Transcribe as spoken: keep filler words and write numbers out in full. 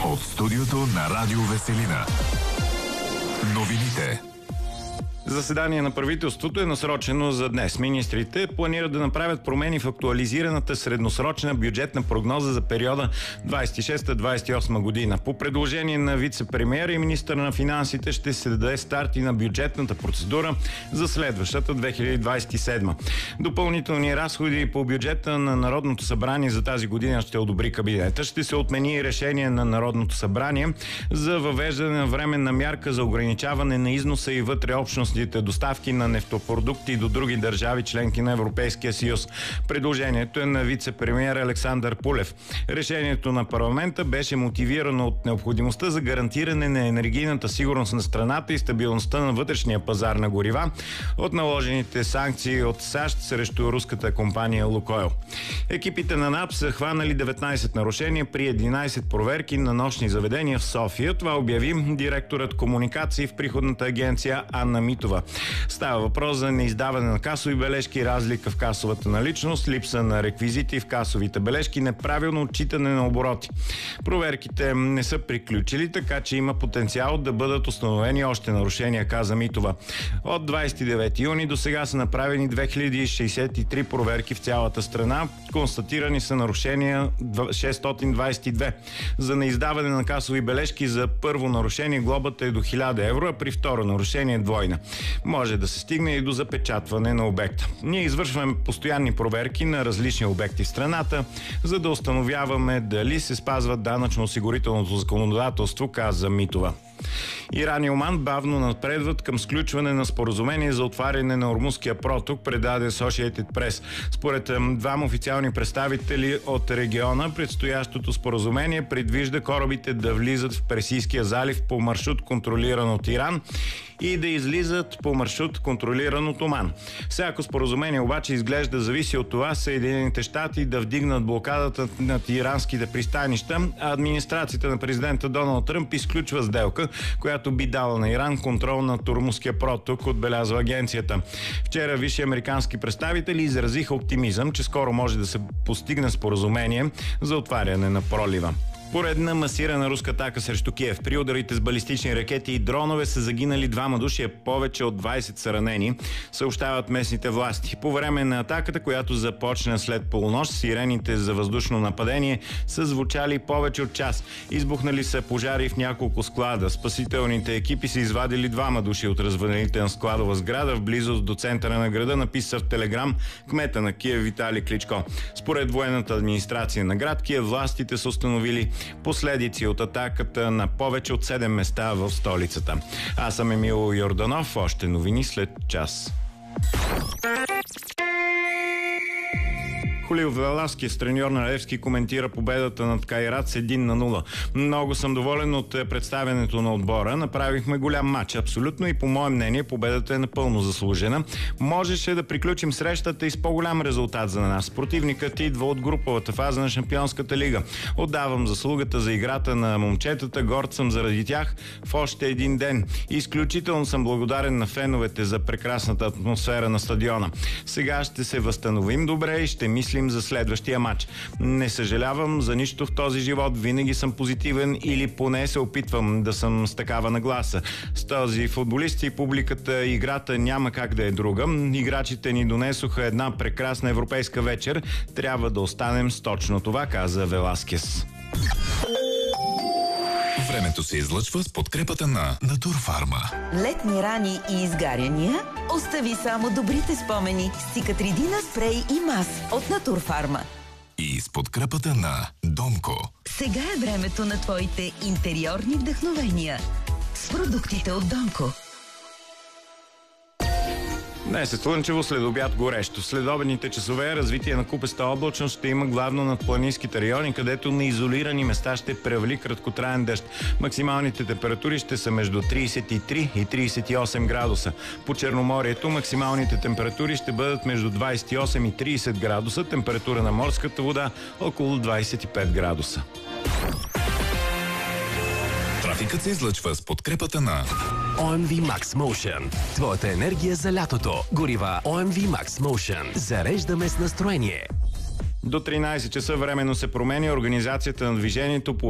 От студиото на Радио Веселина. Новините. Заседание на правителството е насрочено за днес. Министрите планират да направят промени в актуализираната средносрочна бюджетна прогноза за периода двадесет и шеста - двадесет и осма година. По предложение на вице-премиера и министър на финансите ще се даде старт и на бюджетната процедура за следващата две хиляди двадесет и седма. Допълнителни разходи по бюджета на Народното събрание за тази година ще одобри кабинета. Ще се отмени решение на Народното събрание за въвеждане на временна мярка за ограничаване на износа и вътреобщностните доставки на нефтопродукти до други държави, членки на Европейския съюз. Предложението е на вице-премиер Александър Пулев. Решението на парламента беше мотивирано от необходимостта за гарантиране на енергийната сигурност на страната и стабилността на вътрешния пазар на горива от наложените санкции от САЩ срещу руската компания Лукойл. Екипите на НАП са хванали деветнадесет нарушения при единадесет проверки на нощни заведения в София. Това обяви директорът комуникации в приходната агенция Анна Митова. Става въпрос за неиздаване на касови бележки, разлика в касовата наличност, липса на реквизити в касовите бележки, неправилно отчитане на обороти. Проверките не са приключили, така че има потенциал да бъдат установени още нарушения, каза Митова. От двадесет и девети юни до сега са направени две хиляди шестдесет и три проверки в цялата страна. Констатирани са нарушения шестстотин двадесет и две. За неиздаване на касови бележки за първо нарушение глобата е до хиляда евро, а при второ нарушение двойна. Може да се стигне и до запечатване на обекта. Ние извършваме постоянни проверки на различни обекти в страната, за да установяваме дали се спазват данъчно-осигурителното законодателство, каза Митова. Иран и Оман бавно напредват към сключване на споразумение за отваряне на Ормузския проток, предаде Associated Press. Според двама официални представители от региона, предстоящото споразумение предвижда корабите да влизат в Персийския залив по маршрут, контролиран от Иран, и да излизат по маршрут, контролиран от Оман. Всяко споразумение обаче изглежда зависи от това Съединените щати да вдигнат блокадата над иранските пристанища, а администрацията на президента Доналд Тръмп изключва сделка, която би дала на Иран контрол над Ормузския проток, отбелязва агенцията. Вчера висши американски представители изразиха оптимизъм, че скоро може да се постигне споразумение за отваряне на пролива. Поредна масирана руска атака срещу Киев. При ударите с балистични ракети и дронове са загинали двама души, повече от двадесет са ранени, съобщават местните власти. По време на атаката, която започна след полунощ, сирените за въздушно нападение са звучали повече от час. Избухнали са пожари в няколко склада. Спасителните екипи са извадили двама души от развалените на складова сграда в близост до центъра на града, написа в телеграм кмета на Киев Виталий Кличко. Според военната администрация на град Киев, властите са установили последици от атаката на повече от седем места в столицата. Аз съм Емил Йорданов. Още новини след час. Хулио Веласкес, треньор на Левски, коментира победата над Кайрат с един на нула. Много съм доволен от представянето на отбора. Направихме голям матч. Абсолютно и по мое мнение победата е напълно заслужена. Можеше да приключим срещата и с по-голям резултат за нас. Противникът идва от груповата фаза на Шампионската лига. Отдавам заслугата за играта на момчетата. Горд съм заради тях в още един ден. Изключително съм благодарен на феновете за прекрасната атмосфера на стадиона. Сега ще се възстановим добре и ще мислим за следващия матч. Не съжалявам за нищо в този живот. Винаги съм позитивен или поне се опитвам да съм с такава нагласа. С този футболист и публиката играта няма как да е друга. Играчите ни донесоха една прекрасна европейска вечер. Трябва да останем с точно това, каза Веласкес. Времето се излъчва с подкрепата на Натурфарма. Летни рани и изгаряния? Остави само добрите спомени с Цикатридина спрей и мас от Натурфарма. И с подкрепата на Донко. Сега е времето на твоите интериорни вдъхновения с продуктите от Донко. Днес е слънчево, след обяд горещо. След обедните часове развитие на купеста облачност ще има главно над планинските райони, където на изолирани места ще превали краткотраен дъжд. Максималните температури ще са между тридесет и три и тридесет и осем градуса. По Черноморието максималните температури ще бъдат между двадесет и осем и тридесет градуса. Температура на морската вода около двадесет и пет градуса. Трафикът се излъчва с подкрепата на О Ем Ви Max Motion. Твоята енергия за лятото. Горива О Ем Ви Max Motion. Зареждаме с настроение. До тринадесет часа временно се променя организацията на движението по